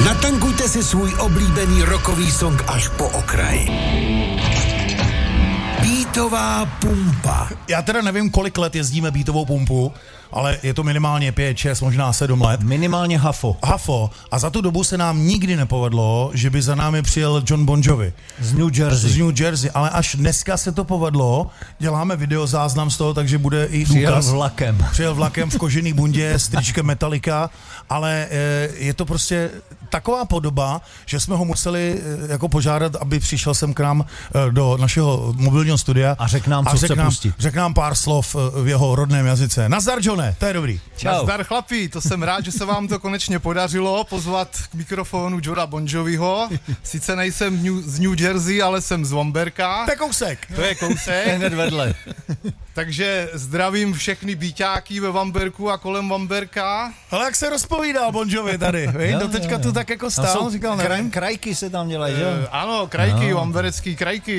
Natankujte si svůj oblíbený rockový song až po okraj. Beatová pumpa. Já teda nevím, kolik let jezdíme beatovou pumpu, ale je to minimálně 5, 6, možná 7 let. Minimálně hafo. A za tu dobu se nám nikdy nepovedlo, že by za námi přijel John Bon Jovi. Z New Jersey, ale až dneska se to povedlo. Děláme videozáznam z toho, takže bude i důkaz. Přijel vlakem v kožený bundě s tričkem Metallica, ale je to prostě taková podoba, že jsme ho museli jako požádat, aby přišel sem k nám do našeho mobilního studia a řekl nám, co chce pustit. Řekl nám pár slov v jeho rodném jazyce. Nazdar, Johne, to je dobrý. Čau. Nazdar, chlapi, to jsem rád, že se vám to konečně podařilo pozvat k mikrofonu Johna Bon Joviho. Sice nejsem z New Jersey, ale jsem z Vamberka. To je kousek. Hned vedle. Takže zdravím všechny bíťáky ve Vamberku a kolem Vamberka. Ale jak se rozpovídal Bon Jovi tady, doteďka tu tak jako stál, říkal, nevím. Krajky se tam dělají, že? Ano, krajky, vamberecký krajky.